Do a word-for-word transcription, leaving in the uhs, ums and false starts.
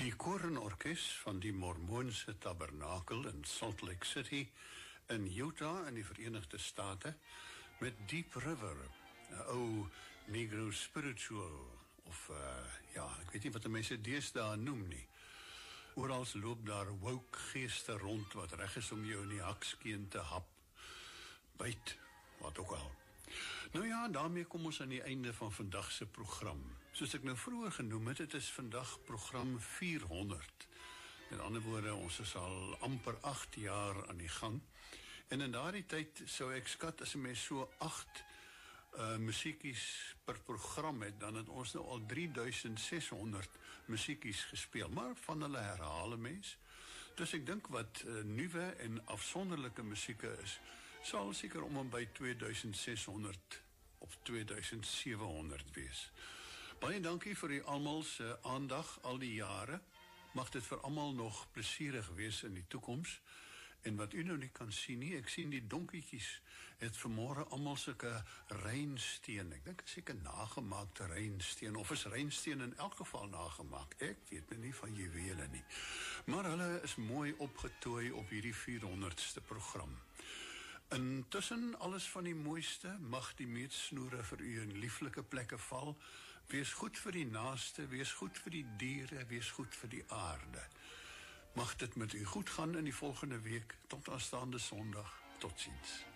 Die koor en orkes van die Mormoonse Tabernakel in Salt Lake City in Utah in die Verenigde State met Deep River, 'n ou Negro spiritual of uh, ja, ek weet nie wat die mense deesdae noem nie. Orals loop daar woke geeste rond wat reg is om jou in die hakskeen te hap, byt, wat ook al. Nou ja, daarmee kom ons aan die einde van vandag se program. Soos ek nou vroeër genoem het, het is vandag program vierhonderd. Met ander woorde, ons is al amper agt jaar aan die gang. En in daardie tyd sou ek skat, as 'n mens so agt uh, musiekies per program het, dan het ons nou al drie duisend ses honderd musiekies gespeel. Maar van hulle herhaal 'n mens. Dus ek dink wat uh, nuwe en afsonderlike musieke is, sal seker om en by twee duisend ses honderd of twee duisend sewe honderd wees. Baie dankie vir die almal se aandag al die jare. Mag dit vir almal nog plesierig wees in die toekoms. En wat u nou nie kan sien nie, ek sien die donkietjies het vanmôre almal sulke reinsteen. Ek dink seker nagemaakte reinsteen, of is reinsteen in elk geval nagemaak. Ek weet nie van juwele nie. Maar hulle is mooi opgetooi op hierdie vierhonderdste program. Intussen alles van die mooiste, mag die meetsnoere vir u in lieflike plekke val. Wees goed vir die naaste, wees goed vir die diere, wees goed vir die aarde. Mag dit met u goed gaan in die volgende week, tot aanstaande Sondag. Totsiens.